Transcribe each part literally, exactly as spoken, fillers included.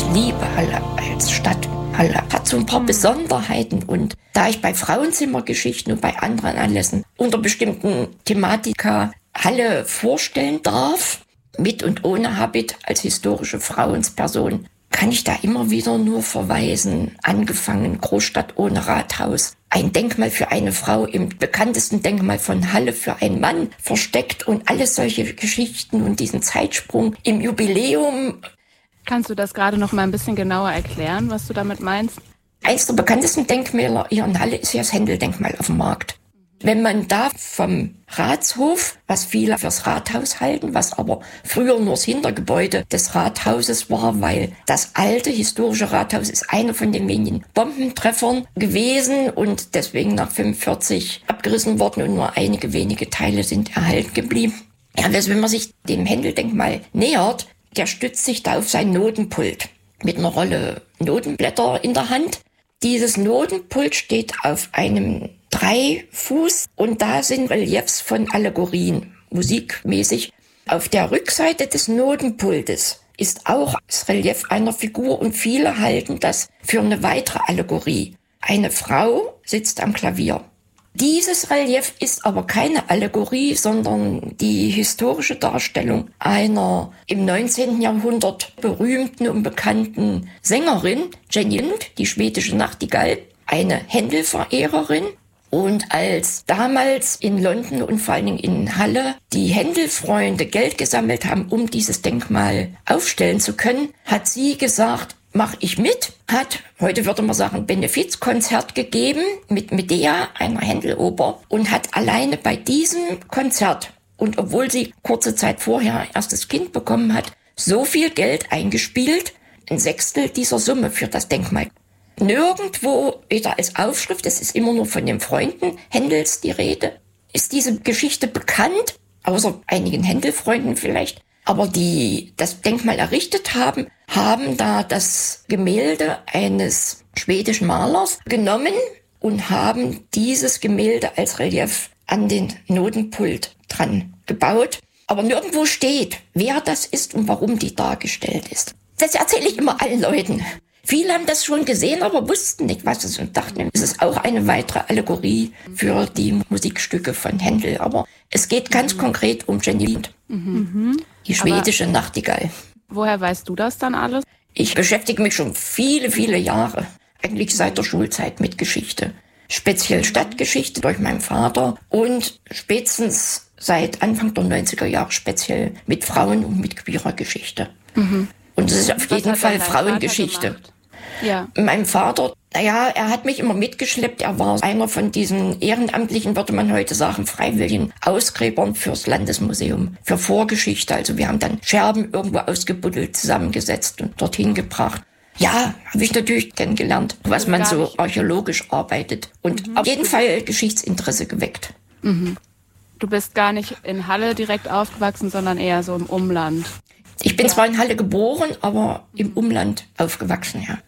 Ich liebe Halle als Stadt. Halle hat so ein paar mhm. Besonderheiten. Und da ich bei Frauenzimmergeschichten und bei anderen Anlässen unter bestimmten Thematika Halle vorstellen darf, mit und ohne Habit als historische Frauensperson, kann ich da immer wieder nur verweisen. Angefangen Großstadt ohne Rathaus. Ein Denkmal für eine Frau im bekanntesten Denkmal von Halle für einen Mann versteckt und alles solche Geschichten und diesen Zeitsprung im Jubiläum. Kannst du das gerade noch mal ein bisschen genauer erklären, was du damit meinst? Eines der bekanntesten Denkmäler hier in Halle ist ja das Händel-Denkmal auf dem Markt. Wenn man da vom Ratshof, was viele fürs Rathaus halten, was aber früher nur das Hintergebäude des Rathauses war, weil das alte historische Rathaus ist einer von den wenigen Bombentreffern gewesen und deswegen nach fünfundvierzig abgerissen worden und nur einige wenige Teile sind erhalten geblieben. Ja, also wenn man sich dem Händel-Denkmal nähert, der stützt sich da auf sein Notenpult mit einer Rolle Notenblätter in der Hand. Dieses Notenpult steht auf einem Dreifuß und da sind Reliefs von Allegorien, musikmäßig. Auf der Rückseite des Notenpultes ist auch das Relief einer Figur und viele halten das für eine weitere Allegorie. Eine Frau sitzt am Klavier. Dieses Relief ist aber keine Allegorie, sondern die historische Darstellung einer im neunzehnten Jahrhundert berühmten und bekannten Sängerin, Jenny Lind, die schwedische Nachtigall, eine Händel-Verehrerin. Und als damals in London und vor allen Dingen in Halle die Händel-Freunde Geld gesammelt haben, um dieses Denkmal aufstellen zu können, hat sie gesagt, mach ich mit, hat, heute würde man sagen, ein Benefizkonzert gegeben mit Medea, einer Händeloper, und hat alleine bei diesem Konzert, und obwohl sie kurze Zeit vorher erst das Kind bekommen hat, so viel Geld eingespielt, ein Sechstel dieser Summe für das Denkmal. Nirgendwo, weder als Aufschrift, es ist immer nur von den Freunden Händels die Rede, ist diese Geschichte bekannt, außer einigen Händelfreunden vielleicht. Aber die das Denkmal errichtet haben, haben da das Gemälde eines schwedischen Malers genommen und haben dieses Gemälde als Relief an den Notenpult dran gebaut. Aber nirgendwo steht, wer das ist und warum die dargestellt ist. Das erzähle ich immer allen Leuten. Viele haben das schon gesehen, aber wussten nicht, was es ist und dachten, es ist auch eine weitere Allegorie für die Musikstücke von Händel. Aber es geht ganz mhm. konkret um Jenny Lind, mhm. die schwedische aber Nachtigall. Woher weißt du das dann alles? Ich beschäftige mich schon viele, viele Jahre, eigentlich seit der Schulzeit, mit Geschichte. Speziell Stadtgeschichte durch meinen Vater und spätestens seit Anfang der neunziger Jahre speziell mit Frauen und mit queerer Geschichte. Mhm. Und es ist auf was jeden Fall Frauengeschichte. Ja. Mein Vater, naja, er hat mich immer mitgeschleppt. Er war einer von diesen ehrenamtlichen, würde man heute sagen, freiwilligen Ausgräbern fürs Landesmuseum, für Vorgeschichte. Also wir haben dann Scherben irgendwo ausgebuddelt, zusammengesetzt und dorthin gebracht. Ja, habe ich natürlich kennengelernt, was man so archäologisch arbeitet. Und mhm. auf jeden Fall Geschichtsinteresse geweckt. Mhm. Du bist gar nicht in Halle direkt aufgewachsen, sondern eher so im Umland. Ich bin ja. zwar in Halle geboren, aber im Umland aufgewachsen, ja.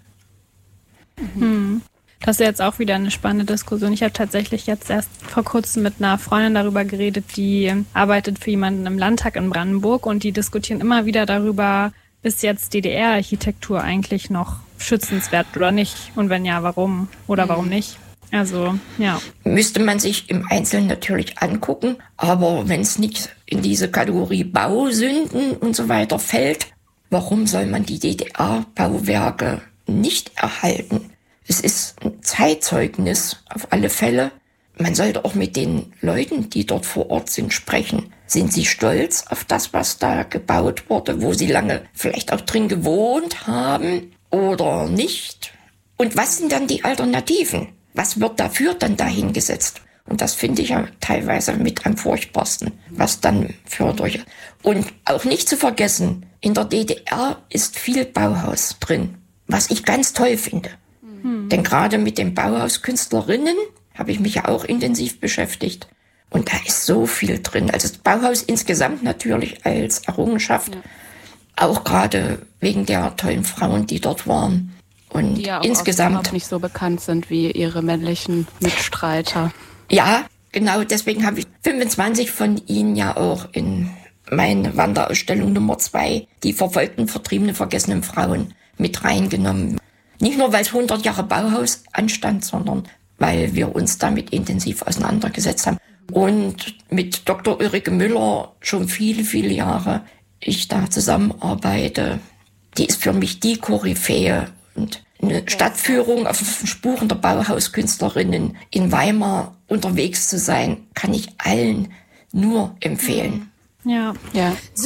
Mhm. Das ist jetzt auch wieder eine spannende Diskussion. Ich habe tatsächlich jetzt erst vor kurzem mit einer Freundin darüber geredet, die arbeitet für jemanden im Landtag in Brandenburg und die diskutieren immer wieder darüber, ist jetzt D D R-Architektur eigentlich noch schützenswert oder nicht? Und wenn ja, warum? Oder warum nicht? Also, ja. Müsste man sich im Einzelnen natürlich angucken, aber wenn es nicht in diese Kategorie Bausünden und so weiter fällt, warum soll man die D D R-Bauwerke nicht erhalten? Es ist ein Zeitzeugnis auf alle Fälle. Man sollte auch mit den Leuten, die dort vor Ort sind, sprechen. Sind sie stolz auf das, was da gebaut wurde, wo sie lange vielleicht auch drin gewohnt haben oder nicht? Und was sind dann die Alternativen? Was wird dafür dann dahingesetzt? Und das finde ich ja teilweise mit am furchtbarsten, was dann für durch. Und auch nicht zu vergessen, in der D D R ist viel Bauhaus drin, was ich ganz toll finde. Mhm. Denn gerade mit den Bauhauskünstlerinnen habe ich mich ja auch intensiv beschäftigt. Und da ist so viel drin. Also das Bauhaus insgesamt natürlich als Errungenschaft, ja. Auch gerade wegen der tollen Frauen, die dort waren. Und die ja auch insgesamt nicht so bekannt sind wie ihre männlichen Mitstreiter. Ja, genau, deswegen habe ich fünfundzwanzig von ihnen ja auch in meine Wanderausstellung Nummer zwei, die verfolgten, vertriebene, vergessenen Frauen, mit reingenommen. Nicht nur, weil es hundert Jahre Bauhaus anstand, sondern weil wir uns damit intensiv auseinandergesetzt haben. Und mit Doktor Ulrike Müller schon viele, viele Jahre ich da zusammenarbeite. Die ist für mich die Koryphäe. Und eine Stadtführung auf Spuren der Bauhauskünstlerinnen in Weimar unterwegs zu sein, kann ich allen nur empfehlen. Ja. Ja.